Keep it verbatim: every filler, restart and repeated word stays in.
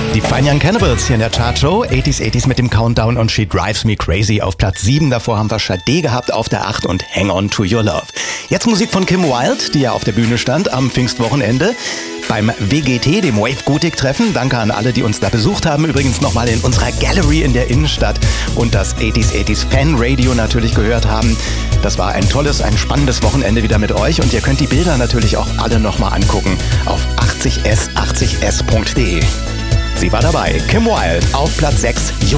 Die Fine Young Cannibals hier in der Chartshow. achtziger achtziger mit dem Countdown und She Drives Me Crazy auf Platz sieben. Davor haben wir Sade gehabt auf der acht und Hang On To Your Love. Jetzt Musik von Kim Wilde, die ja auf der Bühne stand am Pfingstwochenende beim W G T, dem Wave Gothic Treffen. Danke an alle, die uns da besucht haben. Übrigens nochmal in unserer Gallery in der Innenstadt und das achtziger achtziger Fan Radio natürlich gehört haben. Das war ein tolles, ein spannendes Wochenende wieder mit euch und ihr könnt die Bilder natürlich auch alle nochmal angucken auf achtzig s achtzig s punkt de. Sie war dabei, Kim Wilde auf Platz sechs.